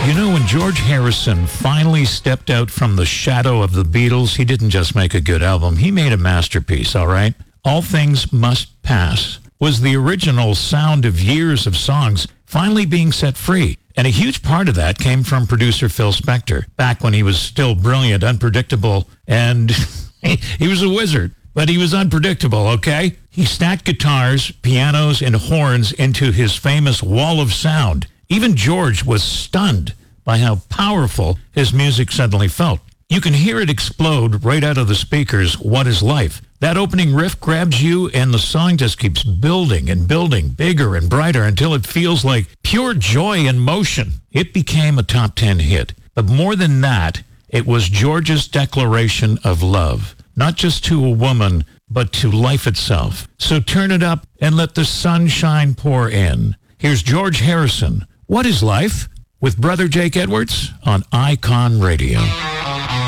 You know, when George Harrison finally stepped out from the shadow of the Beatles, he didn't just make a good album. He made a masterpiece, all right? All Things Must Pass was the original sound of years of songs finally being set free. And a huge part of that came from producer Phil Spector, back when he was still brilliant, unpredictable, and he was a wizard. But he was unpredictable, okay? He stacked guitars, pianos, and horns into his famous wall of sound. Even George was stunned by how powerful his music suddenly felt. You can hear it explode right out of the speakers, What Is Life? That opening riff grabs you, and the song just keeps building and building, bigger and brighter, until it feels like pure joy and motion. It became a top 10 hit. But more than that, it was George's declaration of love, not just to a woman, but to life itself. So turn it up and let the sunshine pour in. Here's George Harrison, What Is Life? With Brother Jake Edwards on Icon Radio.